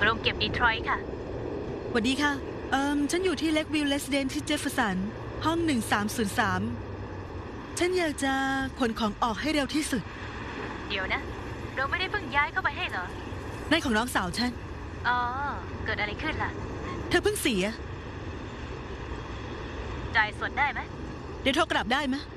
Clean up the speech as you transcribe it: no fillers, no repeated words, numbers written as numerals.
โรงเก็บดีทรอยต์ค่ะสวัสดีค่ะฉันอยู่ที่เล็กวิลเลสเดนที่เจฟเฟอร์สันห้อง1303ฉันอยากจะขนของออกให้เร็วที่สุดเดี๋ยวนะเราไม่ได้เพิ่งย้ายเข้าไปให้เหรอนั่นของน้องสาวฉันอ๋อเกิดอะไรขึ้นล่ะเธอเพิ่งเสียจ่ายสดได้ไหมเดี๋ยวโทรกลับได้ไหม